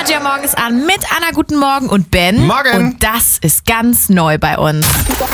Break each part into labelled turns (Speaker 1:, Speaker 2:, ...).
Speaker 1: Energy am Morgen ist an mit Anna. Guten Morgen und Ben.
Speaker 2: Morgen.
Speaker 1: Und das ist ganz neu bei uns.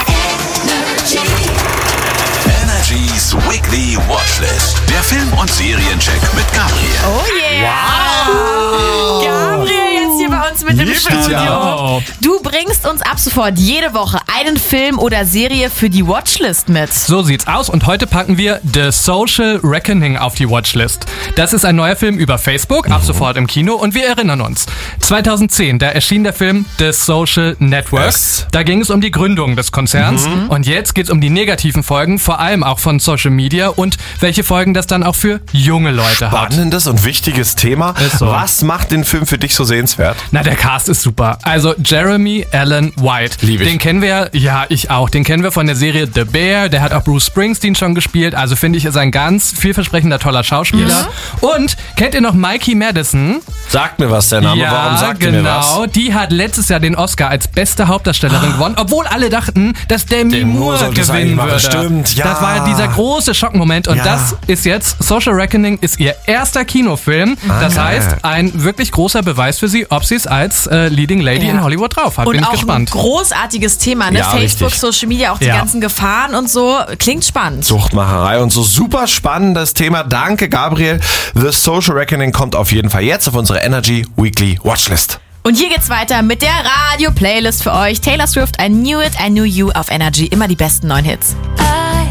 Speaker 3: Energy's Weekly Watchlist. Der Film- und Seriencheck mit Gabriel.
Speaker 1: Oh yeah. Wow. Gabriel jetzt hier bei uns mit im Studio.
Speaker 4: Ja.
Speaker 1: Du bringst uns ab sofort jede Woche einen Film oder Serie für die Watchlist mit.
Speaker 4: So sieht's aus und heute packen wir The Social Reckoning auf die Watchlist. Das ist ein neuer Film über Facebook, ab sofort im Kino und wir erinnern uns. 2010, da erschien der Film The Social Network.
Speaker 2: Yes.
Speaker 4: Da ging es um die Gründung des Konzerns und jetzt geht's um die negativen Folgen, vor allem auch von Social Media und welche Folgen das dann auch für junge Leute hat.
Speaker 2: Spannendes und wichtiges Thema.
Speaker 4: Ist so.
Speaker 2: Was macht den Film für dich so sehenswert?
Speaker 4: Na, der Cast ist super. Also Jeremy Allen White.
Speaker 2: Lieb ich.
Speaker 4: Den kennen wir, ja, ich auch. Den kennen wir von der Serie The Bear. Der hat auch Bruce Springsteen schon gespielt. Also finde ich, ist ein ganz vielversprechender, toller Schauspieler. Und kennt ihr noch Mikey Madison?
Speaker 2: Sagt mir was, der Name.
Speaker 4: Ja,
Speaker 2: Warum sagt
Speaker 4: genau.
Speaker 2: ihr mir was?
Speaker 4: Die hat letztes Jahr den Oscar als beste Hauptdarstellerin gewonnen, obwohl alle dachten, dass Demi Moore
Speaker 2: sollte es
Speaker 4: gewinnen
Speaker 2: eigentlich
Speaker 4: würde.
Speaker 2: machen. Stimmt, ja.
Speaker 4: Das war dieser große Schockmoment und
Speaker 2: Ja.
Speaker 4: das ist jetzt, Social Reckoning ist ihr erster Kinofilm. Das
Speaker 2: geil.
Speaker 4: heißt, ein wirklich großer Beweis für sie, ob sie es als Leading Lady in Hollywood drauf hat.
Speaker 1: Und
Speaker 4: Bin ich
Speaker 1: auch
Speaker 4: gespannt.
Speaker 1: ein großartiges Thema, ne?
Speaker 2: Ja,
Speaker 1: Facebook,
Speaker 2: richtig.
Speaker 1: Social Media, auch die
Speaker 4: Ja.
Speaker 1: ganzen Gefahren und so. Klingt spannend.
Speaker 2: Suchtmacherei und so super spannendes Thema. Danke, Gabriel. The Social Reckoning kommt auf jeden Fall jetzt auf unsere Energy Weekly Watchlist.
Speaker 1: Und hier geht's weiter mit der Radio-Playlist für euch. Taylor Swift, I Knew It, I Knew You auf Energy. Immer die besten neuen Hits.
Speaker 5: I